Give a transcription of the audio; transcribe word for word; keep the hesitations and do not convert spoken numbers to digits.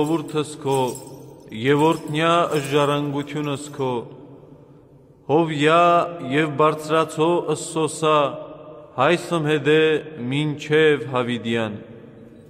Ժողովուրդս քո եւ օրհնյա ժառանգությունս քո հովյա եւ բարձրացո ըսսոսա հայսմ հետե մինչև հավիդյան